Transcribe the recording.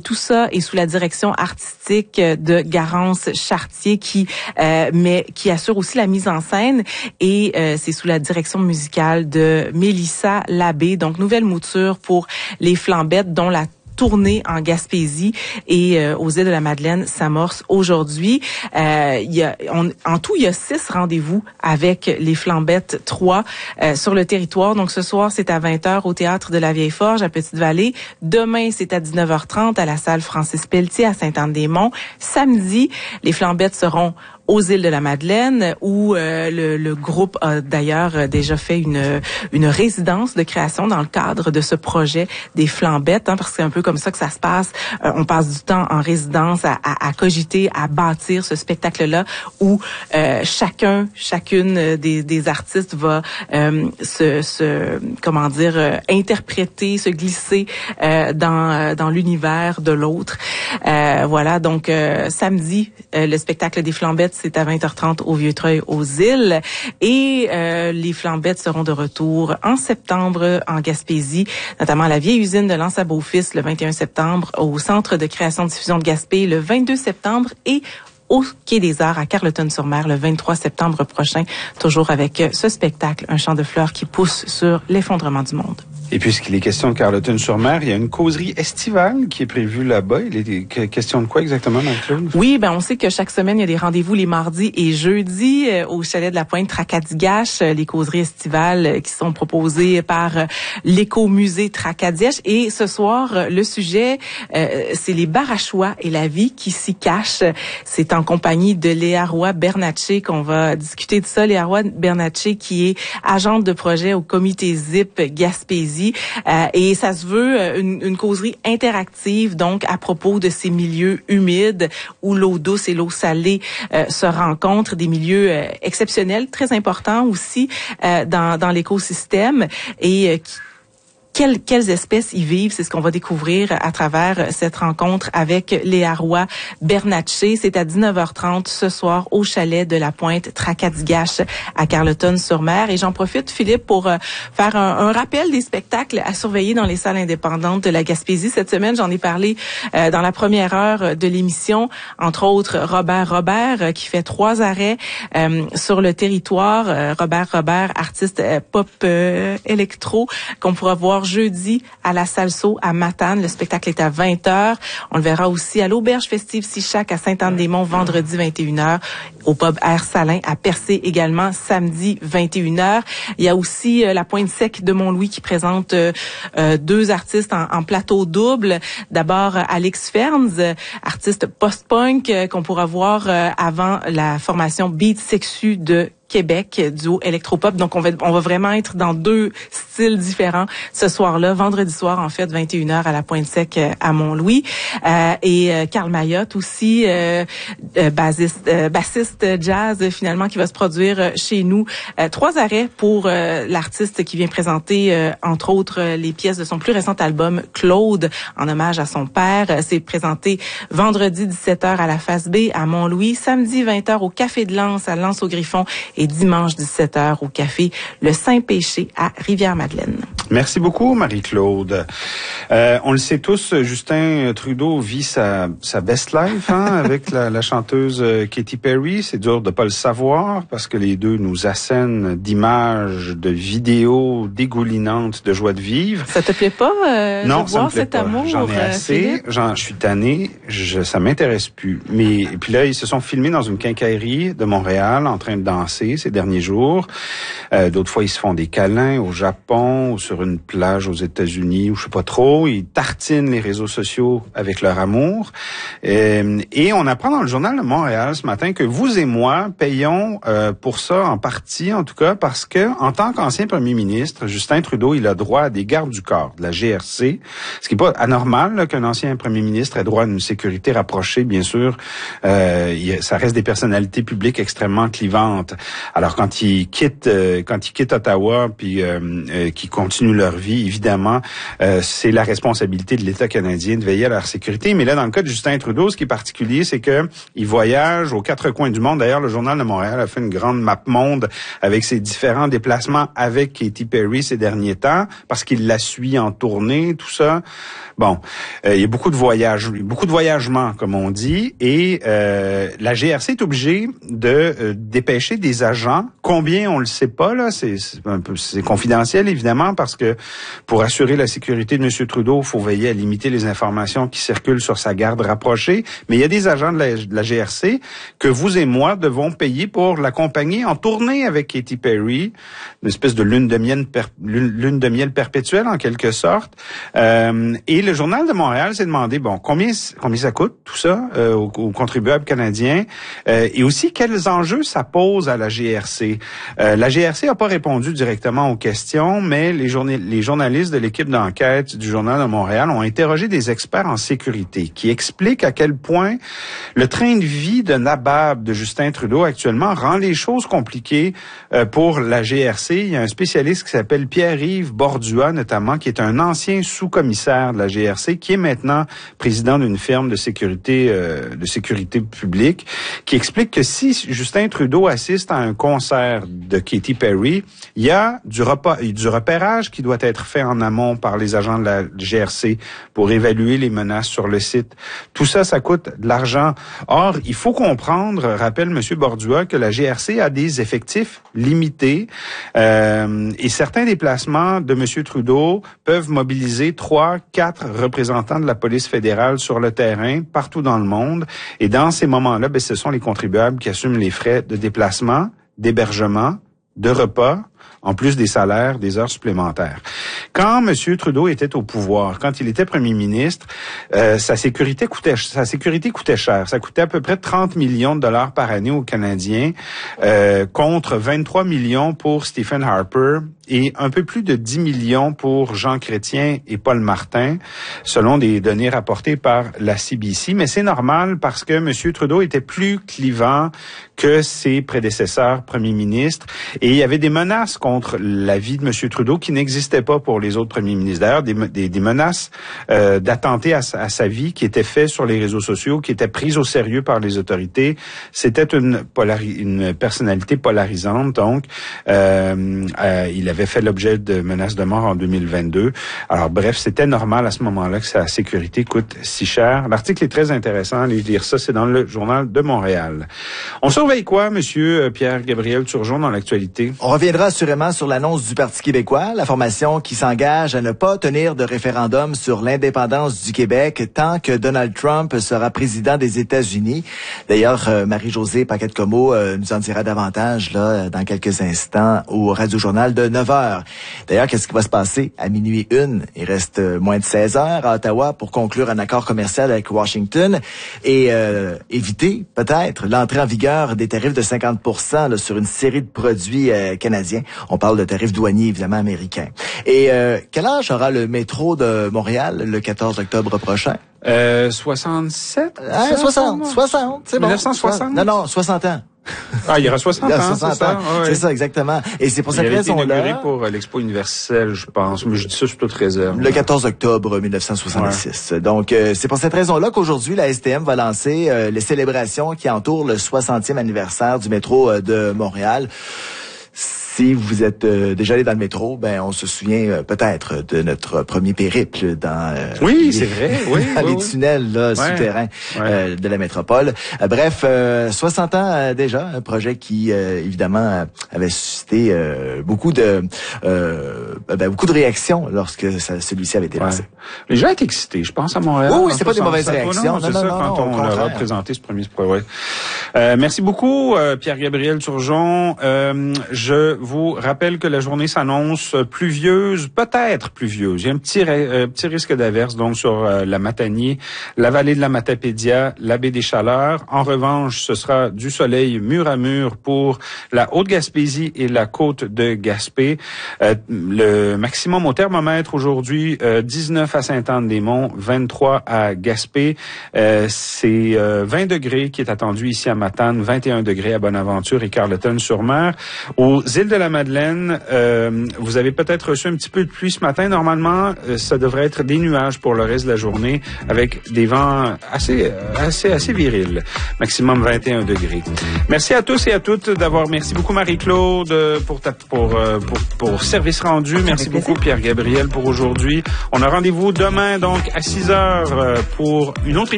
tout ça est sous la direction artistique de Garance Chartier qui assure aussi la mise en scène et c'est sous la direction musicale de Mélissa Labbé. Donc nouvelle mouture pour les Flambettes dont la tournée en Gaspésie et aux îles de la Madeleine s'amorce aujourd'hui. En tout, il y a 6 rendez-vous avec les Flambettes 3 sur le territoire. Donc ce soir, c'est à 20h au Théâtre de la Vieille-Forge à Petite-Vallée. Demain, c'est à 19h30 à la salle Francis-Pelletier à Sainte-Anne-des-Monts. Samedi, les Flambettes seront aux îles de la Madeleine où le groupe a d'ailleurs déjà fait une résidence de création dans le cadre de ce projet des Flambettes, parce que c'est un peu comme ça que ça se passe. On passe du temps en résidence à cogiter, à bâtir ce spectacle-là où chacune des artistes va interpréter, se glisser dans l'univers de l'autre. Voilà, donc samedi, le spectacle des Flambettes, c'est à 20h30 au Vieux-Treuil aux Îles. Et les Flambettes seront de retour en septembre en Gaspésie, notamment à la vieille usine de L'Anse-à-Beaufils le 21 septembre, au Centre de création-diffusion de Gaspé le 22 septembre et au Quai des Arts à Carleton-sur-Mer le 23 septembre prochain, toujours avec ce spectacle, Un champ de fleurs qui pousse sur l'effondrement du monde. Et puisqu'il est question de Carleton-sur-Mer, il y a une causerie estivale qui est prévue là-bas. Il est question de quoi exactement, Marie-Claude? Oui, on sait que chaque semaine, il y a des rendez-vous les mardis et jeudis au chalet de la Pointe Tracadie-Gache, les causeries estivales qui sont proposées par l'écomusée Tracadie-Gache. Et ce soir, le sujet, c'est les Barachois et la vie qui s'y cache. C'est en compagnie de Léa Roy-Bernatchez qu'on va discuter de ça. Léa Roy-Bernatchez qui est agente de projet au comité ZIP Gaspésie. Et ça se veut une causerie interactive, donc à propos de ces milieux humides où l'eau douce et l'eau salée se rencontrent, des milieux exceptionnels, très importants aussi dans l'écosystème et quelles espèces y vivent, c'est ce qu'on va découvrir à travers cette rencontre avec Léa Roy-Bernatchez. C'est à 19h30 ce soir au chalet de la Pointe Tracadie-Gache à Carleton-sur-Mer. Et j'en profite, Philippe, pour faire un rappel des spectacles à surveiller dans les salles indépendantes de la Gaspésie. Cette semaine, j'en ai parlé dans la première heure de l'émission, entre autres Robert qui fait 3 arrêts sur le territoire. Robert, artiste pop électro qu'on pourra voir jeudi à la Salso à Matane. Le spectacle est à 20h. On le verra aussi à l'Auberge Festive Sichac à Sainte-Anne-des-Monts vendredi 21h. Au pub Air Salin à Percé également samedi 21h. Il y a aussi la Pointe Sec de Mont-Louis qui présente 2 artistes en plateau double. D'abord Alex Ferns, artiste post-punk qu'on pourra voir avant la formation Beat Sexu de Québec, duo électropop. Donc, on va vraiment être dans 2 styles différents ce soir-là, vendredi soir, en fait, 21h à la Pointe Sec à Mont-Louis. Et Carl Mayotte aussi, bassiste jazz, finalement, qui va se produire chez nous. 3 arrêts pour l'artiste qui vient présenter, entre autres, les pièces de son plus récent album, Claude, en hommage à son père. C'est présenté vendredi 17h à la Face B à Mont-Louis, samedi 20h au Café de Lens à Lens-au-Griffon et dimanche 17h au café Le Saint-Péché à Rivière-Madeleine. Merci beaucoup, Marie-Claude. On le sait tous, Justin Trudeau vit sa best life avec la chanteuse Katy Perry. C'est dur de pas le savoir parce que les deux nous assènent d'images, de vidéos dégoulinantes de joie de vivre. Ça te plaît pas non, de voir cet amour? J'en ai assez. Je suis tanné. Ça m'intéresse plus. Mais et puis là, ils se sont filmés dans une quincaillerie de Montréal en train de danser ces derniers jours. D'autres fois, ils se font des câlins au Japon ou sur une plage aux États-Unis ou je sais pas trop. Ils tartinent les réseaux sociaux avec leur amour. Et on apprend dans le Journal de Montréal ce matin que vous et moi payons pour ça en partie, en tout cas, parce que en tant qu'ancien premier ministre, Justin Trudeau, il a droit à des gardes du corps, de la GRC, ce qui est pas anormal là, qu'un ancien premier ministre ait droit à une sécurité rapprochée, bien sûr. Ça reste des personnalités publiques extrêmement clivantes. Alors quand il quitte Ottawa puis qu'il continue continuent leur vie. Évidemment, c'est la responsabilité de l'État canadien de veiller à leur sécurité. Mais là, dans le cas de Justin Trudeau, ce qui est particulier, c'est que il voyage aux quatre coins du monde. D'ailleurs, le Journal de Montréal a fait une grande map monde avec ses différents déplacements avec Katy Perry ces derniers temps, parce qu'il la suit en tournée, tout ça. Bon, il y a beaucoup de voyagements, comme on dit, et la GRC est obligée de dépêcher des agents. Combien, on le sait pas, là, c'est confidentiel, évidemment, parce que pour assurer la sécurité de M. Trudeau, il faut veiller à limiter les informations qui circulent sur sa garde rapprochée. Mais il y a des agents de la GRC que vous et moi devons payer pour l'accompagner en tournée avec Katy Perry, une espèce de lune de miel perpétuelle, en quelque sorte. Et le Journal de Montréal s'est demandé, bon, combien ça coûte, tout ça, aux contribuables canadiens, et aussi quels enjeux ça pose à la GRC. La GRC n'a pas répondu directement aux questions, mais les journalistes de l'équipe d'enquête du Journal de Montréal ont interrogé des experts en sécurité qui expliquent à quel point le train de vie de nabab de Justin Trudeau actuellement rend les choses compliquées pour la GRC. Il y a un spécialiste qui s'appelle Pierre-Yves Bordua, notamment, qui est un ancien sous-commissaire de la GRC, qui est maintenant président d'une firme de sécurité publique, qui explique que si Justin Trudeau assiste à un concert de Katy Perry, il y a du repérage qui doit être fait en amont par les agents de la GRC pour évaluer les menaces sur le site. Tout ça, ça coûte de l'argent. Or, il faut comprendre, rappelle M. Bordua, que la GRC a des effectifs limités et certains déplacements de M. Trudeau peuvent mobiliser 3-4 représentants de la police fédérale sur le terrain partout dans le monde. Et dans ces moments-là, ce sont les contribuables qui assument les frais de déplacement, d'hébergement, de repas, en plus des salaires, des heures supplémentaires. Quand M. Trudeau était au pouvoir, quand il était premier ministre, sa sécurité coûtait cher. Ça coûtait à peu près 30 millions de dollars par année aux Canadiens, contre 23 millions pour Stephen Harper et un peu plus de 10 millions pour Jean Chrétien et Paul Martin, selon des données rapportées par la CBC. Mais c'est normal parce que M. Trudeau était plus clivant que ses prédécesseurs premiers ministres et il y avait des menaces contre la vie de M. Trudeau qui n'existaient pas pour les autres premiers ministres. D'ailleurs, des menaces d'attenter à sa vie qui étaient faites sur les réseaux sociaux, qui étaient prises au sérieux par les autorités. C'était une personnalité polarisante, donc il avait fait l'objet de menaces de mort en 2022. Alors bref, c'était normal à ce moment-là que sa sécurité coûte si cher. L'article est très intéressant, allez lire ça, c'est dans le Journal de Montréal. On surveille quoi, Monsieur Pierre-Gabriel Turgeon, dans l'actualité? On reviendra assurément sur l'annonce du Parti québécois, la formation qui s'engage à ne pas tenir de référendum sur l'indépendance du Québec tant que Donald Trump sera président des États-Unis. D'ailleurs, Marie-Josée Paquette-Comeau nous en dira davantage là dans quelques instants au Radio-Journal de 9h. D'ailleurs, qu'est-ce qui va se passer à minuit 1? Il reste moins de 16 heures à Ottawa pour conclure un accord commercial avec Washington et éviter peut-être l'entrée en vigueur des tarifs de 50% là, sur une série de produits canadiens. On parle de tarifs douaniers, évidemment, américains. Et quel âge aura le métro de Montréal le 14 octobre prochain? 67? 60, c'est bon. 1960? Non, 60 ans. Ah, il y aura 60 ans, c'est ça? Ouais. C'est ça, exactement. Et c'est pour cette raison-là... Il a été inauguré pour l'Expo universelle, je pense. Mais je dis ça sur toute réserve. Le 14 octobre 1966. Ouais. Donc, c'est pour cette raison-là qu'aujourd'hui, la STM va lancer les célébrations qui entourent le 60e anniversaire du métro de Montréal. Si vous êtes déjà allé dans le métro, on se souvient peut-être de notre premier périple dans c'est vrai, les tunnels là, souterrains de la métropole. Bref, 60 ans déjà, un projet qui évidemment avait suscité beaucoup de réactions lorsque celui-ci avait été lancé. Les gens étaient excités, je pense, à Montréal. Oui, c'est pas des mauvaises réactions. Non, quand on leur a présenté ce premier projet. Merci beaucoup, Pierre-Gabriel Turgeon. Je vous rappelle que la journée s'annonce pluvieuse, peut-être pluvieuse. Il y a un petit risque d'averse donc sur la Matanie, la vallée de la Matapédia, la baie des Chaleurs. En revanche, ce sera du soleil mur à mur pour la Haute-Gaspésie et la côte de Gaspé. Le maximum au thermomètre aujourd'hui, 19 à Sainte-Anne-des-Monts, 23 à Gaspé. C'est 20 degrés qui est attendu ici à Matane, 21 degrés à Bonaventure et Carleton-sur-Mer. Aux îles de la Madeleine, vous avez peut-être reçu un petit peu de pluie ce matin. Normalement, ça devrait être des nuages pour le reste de la journée avec des vents assez virils. Maximum 21 degrés. Merci à tous et à toutes merci beaucoup Marie-Claude pour service rendu. Merci beaucoup Pierre-Gabriel pour aujourd'hui. On a rendez-vous demain donc à 6h pour une autre émission.